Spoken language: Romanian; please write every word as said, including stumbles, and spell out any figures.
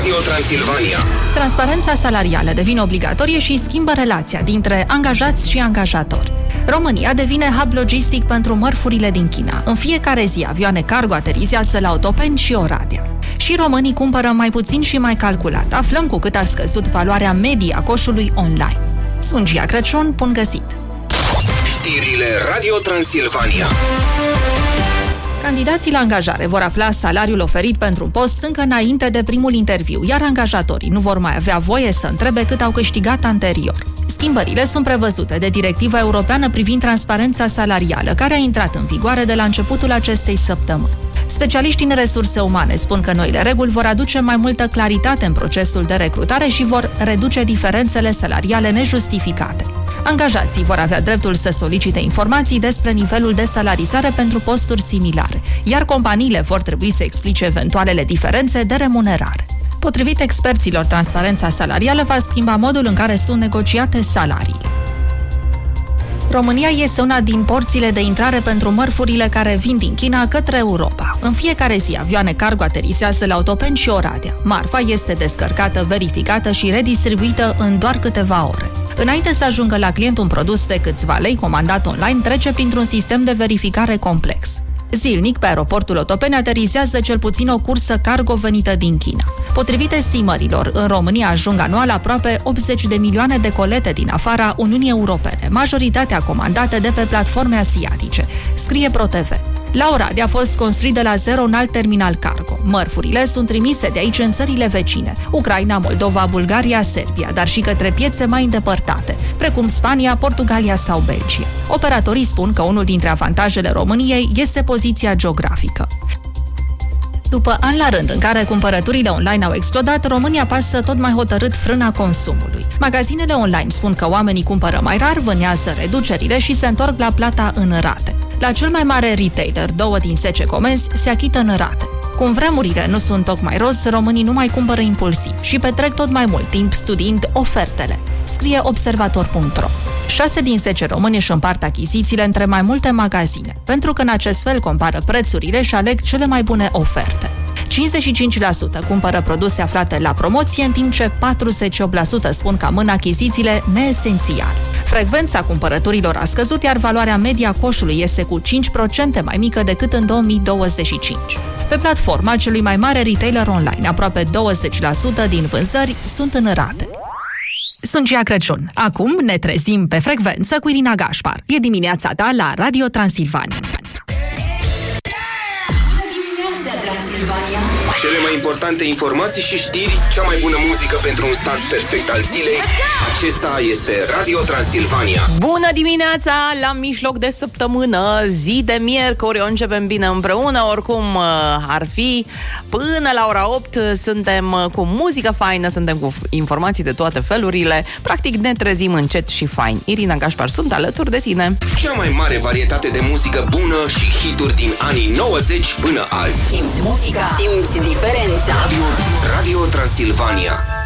Radio Transilvania. Transparența salarială devine obligatorie și schimbă relația dintre angajați și angajatori. România devine hub logistic pentru mărfurile din China. În fiecare zi, avioane cargo aterizează la Otopeni și Oradea. Și românii cumpără mai puțin și mai calculat. Aflăm cu cât a scăzut valoarea medie a coșului online. Sunt Gia Crăciun, bun găsit! Știrile Radio Transilvania. Candidații la angajare vor afla salariul oferit pentru un post încă înainte de primul interviu, iar angajatorii nu vor mai avea voie să întrebe cât au câștigat anterior. Schimbările sunt prevăzute de Directiva Europeană privind transparența salarială, care a intrat în vigoare de la începutul acestei săptămâni. Specialiștii în resurse umane spun că noile reguli vor aduce mai multă claritate în procesul de recrutare și vor reduce diferențele salariale nejustificate. Angajații vor avea dreptul să solicite informații despre nivelul de salarizare pentru posturi similare, iar companiile vor trebui să explice eventualele diferențe de remunerare. Potrivit experților, transparența salarială va schimba modul în care sunt negociate salariile. România este una din porțile de intrare pentru mărfurile care vin din China către Europa. În fiecare zi, avioane cargo aterizează la Otopeni și Oradea. Marfa este descărcată, verificată și redistribuită în doar câteva ore. Înainte să ajungă la client un produs de câțiva lei comandat online, trece printr-un sistem de verificare complex. Zilnic, pe aeroportul Otopeni aterizează cel puțin o cursă cargo venită din China. Potrivit estimărilor, în România ajung anual aproape optzeci de milioane de colete din afara Uniunii Europene, majoritatea comandate de pe platforme asiatice, scrie ProTV. La Oradea a fost construit de la zero un alt terminal cargo. Mărfurile sunt trimise de aici în țările vecine, Ucraina, Moldova, Bulgaria, Serbia, dar și către piețe mai îndepărtate, precum Spania, Portugalia sau Belgia. Operatorii spun că unul dintre avantajele României este poziția geografică. După ani la rând în care cumpărăturile online au explodat, România pasă tot mai hotărât frâna consumului. Magazinele online spun că oamenii cumpără mai rar, vânează reducerile și se întorc la plata în rate. La cel mai mare retailer, două din zece comenzi se achită în rate. Cum vremurile nu sunt tocmai roz, românii nu mai cumpără impulsiv și petrec tot mai mult timp studiind ofertele, scrie observator punct ro. șase din zece români își împart achizițiile între mai multe magazine, pentru că în acest fel compară prețurile și aleg cele mai bune oferte. cincizeci și cinci la sută cumpără produse aflate la promoție, în timp ce patruzeci și opt la sută spun că amână achizițiile neesențiale. Frecvența cumpărăturilor a scăzut, iar valoarea media a coșului este cu cinci la sută mai mică decât în două mii douăzeci și cinci. Pe platforma celui mai mare retailer online, aproape douăzeci la sută din vânzări sunt în rate. Sunt Gia Crăciun. Acum ne trezim pe frecvență cu Irina Gașpar. E dimineața ta la Radio Transilvania. Cele mai importante informații și știri, cea mai bună muzică pentru un start perfect al zilei. Acesta este Radio Transilvania. Bună dimineața, la mijloc de săptămână, zi de miercuri, o începem bine împreună, oricum ar fi. Până la ora opt suntem cu muzică faină, suntem cu informații de toate felurile. Practic ne trezim încet și fain. Irina Gașpar sunt alături de tine. Cea mai mare varietate de muzică bună și hituri din anii nouăzeci până azi. Simți muzica, simți diferența. Radio, Radio Transilvania.